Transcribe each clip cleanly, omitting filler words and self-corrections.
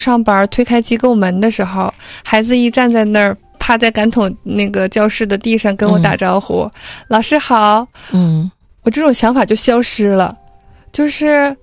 上班推开机构门的时候，孩子一站在那儿，趴在感统那个教室的地上跟我打招呼，老师好。我这种想法就消失了，就是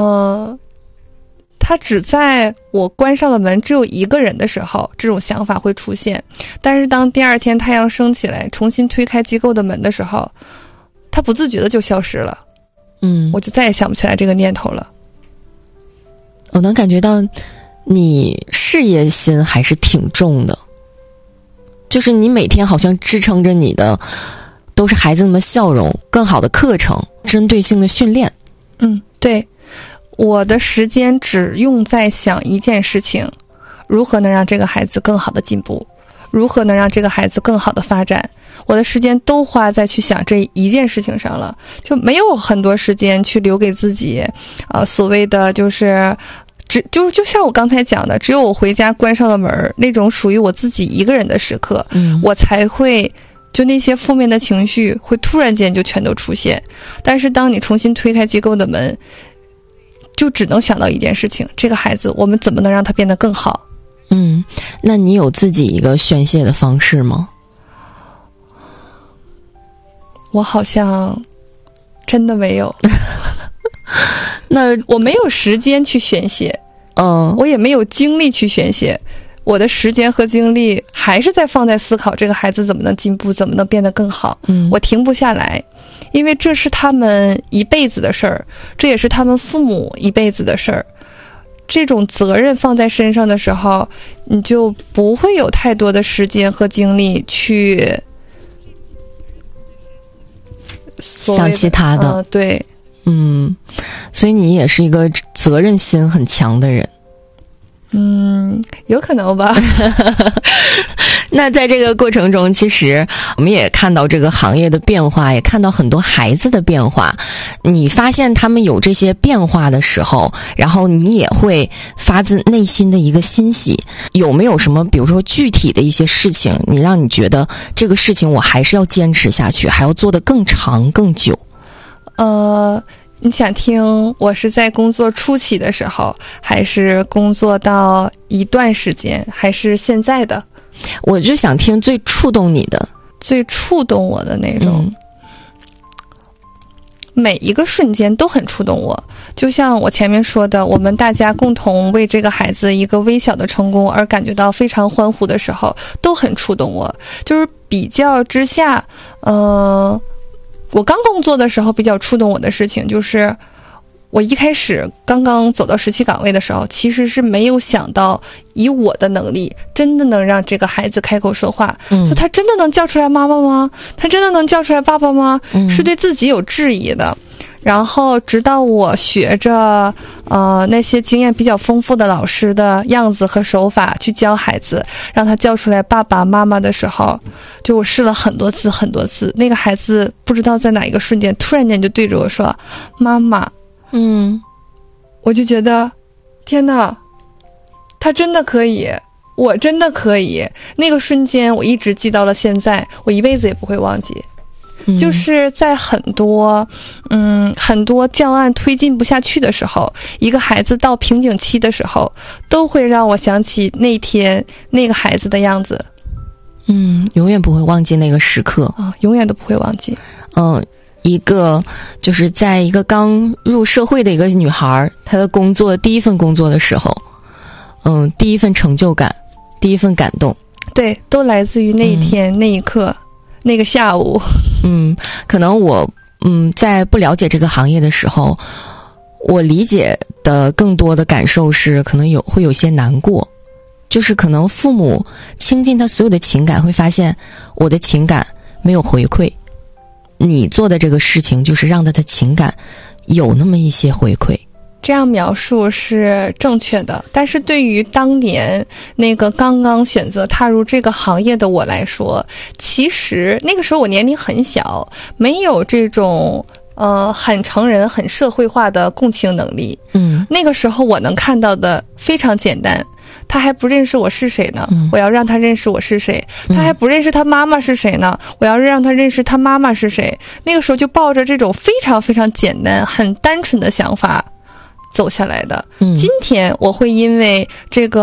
他只在我关上了门只有一个人的时候，这种想法会出现。但是当第二天太阳升起来，重新推开机构的门的时候，他不自觉的就消失了。我就再也想不起来这个念头了。 我能感觉到你事业心还是挺重的，就是你每天好像支撑着你的都是孩子们的笑容，更好的课程，针对性的训练。 对，我的时间只用在想一件事情，如何能让这个孩子更好的进步，如何能让这个孩子更好的发展，我的时间都花在去想这一件事情上了，就没有很多时间去留给自己所谓的就像我刚才讲的，只有我回家关上了门，那种属于我自己一个人的时刻，我才会就那些负面的情绪会突然间就全都出现。但是当你重新推开机构的门，就只能想到一件事情，这个孩子我们怎么能让他变得更好。 那你有自己一个宣泄的方式吗？ 我好像真的没有那我没有时间去宣泄，我也没有精力去宣泄，我的时间和精力还是在放在思考这个孩子怎么能进步，怎么能变得更好。我停不下来，因为这是他们一辈子的事儿，这也是他们父母一辈子的事儿。这种责任放在身上的时候，你就不会有太多的时间和精力去想其他的。 对， 所以你也是一个责任心很强的人。 有可能吧。 那在这个过程中，其实我们也看到这个行业的变化，也看到很多孩子的变化。你发现他们有这些变化的时候，然后你也会发自内心的一个欣喜。有没有什么比如说具体的一些事情，你让你觉得这个事情我还是要坚持下去，还要做得更长更久？ 你想听我是在工作初期的时候，还是工作到一段时间，还是现在的？ 我就想听最触动你的， 最触动我的那种。每一个瞬间都很触动我，就像我前面说的，我们大家共同为这个孩子一个微小的成功而感觉到非常欢呼的时候，都很触动我。就是比较之下，我刚工作的时候比较触动我的事情，就是我一开始刚刚走到17岗位的时候，其实是没有想到以我的能力真的能让这个孩子开口说话，就他真的能叫出来妈妈吗？他真的能叫出来爸爸吗？是对自己有质疑的。然后直到我学着那些经验比较丰富的老师的样子和手法去教孩子，让他叫出来爸爸妈妈的时候，就我试了很多次，那个孩子不知道在哪一个瞬间突然间就对着我说妈妈。我就觉得天哪，他真的可以，我真的可以。那个瞬间我一直记到了现在，我一辈子也不会忘记。就是在很多教案推进不下去的时候，一个孩子到瓶颈期的时候，都会让我想起那天那个孩子的样子。 永远不会忘记那个时刻永远都不会忘记。 一个就是在一个刚入社会的一个女孩，她的工作第一份工作的时候，第一份成就感，第一份感动， 对，都来自于那一天，那一刻，那个下午。 可能我在不了解这个行业的时候，我理解的更多的感受是可能会有些难过，就是可能父母倾尽他所有的情感，会发现我的情感没有回馈，你做的这个事情就是让他的情感有那么一些回馈。 这样描述是正确的，但是对于当年那个刚刚选择踏入这个行业的我来说，其实那个时候我年龄很小，没有这种很成人很社会化的共情能力。那个时候我能看到的非常简单，他还不认识我是谁呢，我要让他认识我是谁。他还不认识他妈妈是谁呢，我要让他认识他妈妈是谁。那个时候就抱着这种非常非常简单很单纯的想法走下来的。今天我会因为这个